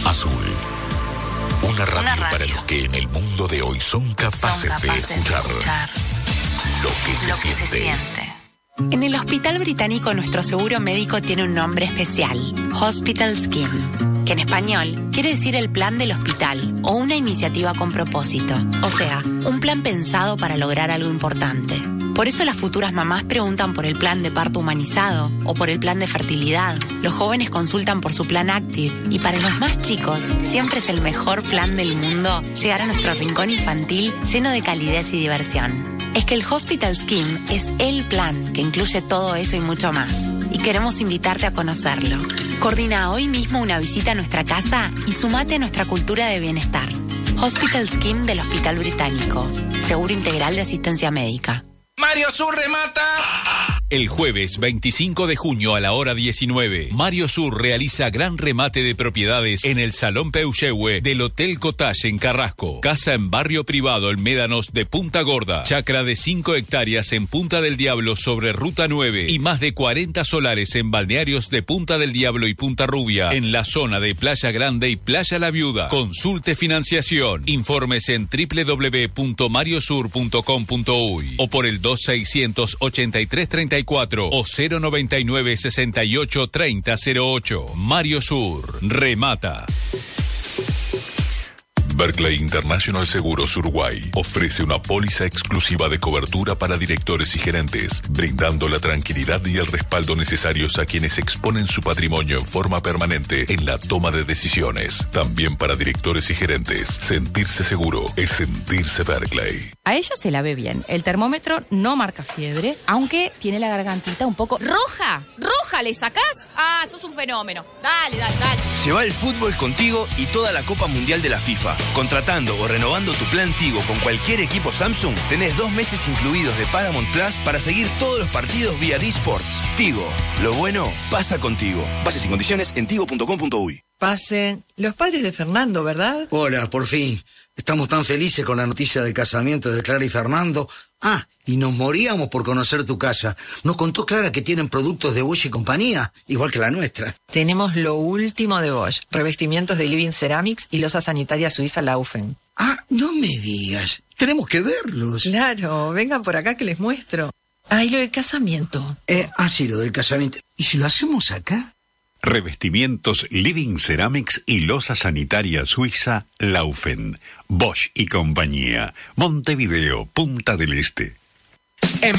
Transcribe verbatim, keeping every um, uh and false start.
Azul. Una radio, Una radio para los que en el mundo de hoy son capaces, son capaces de, escuchar de escuchar lo que se lo que siente. se siente. En el Hospital Británico nuestro seguro médico tiene un nombre especial, Hospital Scheme, que en español quiere decir el plan del hospital o una iniciativa con propósito, o sea, un plan pensado para lograr algo importante. Por eso las futuras mamás preguntan por el plan de parto humanizado o por el plan de fertilidad. Los jóvenes consultan por su plan Active y para los más chicos siempre es el mejor plan del mundo llegar a nuestro rincón infantil lleno de calidez y diversión. Es que el Hospital Scheme es el plan que incluye todo eso y mucho más. Y queremos invitarte a conocerlo. Coordina hoy mismo una visita a nuestra casa y sumate a nuestra cultura de bienestar. Hospital Scheme del Hospital Británico. Seguro integral de asistencia médica. Mario Sur remata. El jueves veinticinco de junio a la hora diecinueve, Mario Sur realiza gran remate de propiedades en el Salón Peugeot del Hotel Cottage en Carrasco. Casa en barrio privado en Médanos de Punta Gorda. Chacra de cinco hectáreas en Punta del Diablo sobre Ruta nueve. Y más de cuarenta solares en balnearios de Punta del Diablo y Punta Rubia. En la zona de Playa Grande y Playa La Viuda. Consulte financiación. Informes en doble u doble u doble u punto mariosur punto com punto uy o por el dos seiscientos ochenta y tres treinta y cuatro o cero noventa y nueve sesenta y ocho treinta cero ocho. Mario Sur remata. Berkeley International Seguros Uruguay ofrece una póliza exclusiva de cobertura para directores y gerentes, brindando la tranquilidad y el respaldo necesarios a quienes exponen su patrimonio en forma permanente en la toma de decisiones. También para directores y gerentes, sentirse seguro es sentirse Berkeley. A ella se la ve bien. El termómetro no marca fiebre, aunque tiene la gargantita un poco roja. ¿Roja le sacás? Ah, sos un fenómeno. Dale, dale, dale. Lleva el fútbol contigo y toda la Copa Mundial de la FIFA. Contratando o renovando tu plan Tigo con cualquier equipo Samsung, tenés dos meses incluidos de Paramount Plus para seguir todos los partidos vía D-Sports. Tigo, lo bueno pasa contigo. Bases y condiciones en tigo punto com punto uy. Pasen. Los padres de Fernando, ¿verdad? Hola, por fin. Estamos tan felices con la noticia del casamiento de Clara y Fernando. Ah, y nos moríamos por conocer tu casa. Nos contó Clara que tienen productos de Bosch y compañía, igual que la nuestra. Tenemos lo último de Bosch. Revestimientos de Living Ceramics y losa sanitaria suiza Laufen. Ah, no me digas. Tenemos que verlos. Claro, vengan por acá que les muestro. Ah, y lo del casamiento. Eh, ah, sí, lo del casamiento. ¿Y si lo hacemos acá? Revestimientos Living Ceramics y losa sanitaria suiza Laufen. Bosch y compañía. Montevideo, Punta del Este.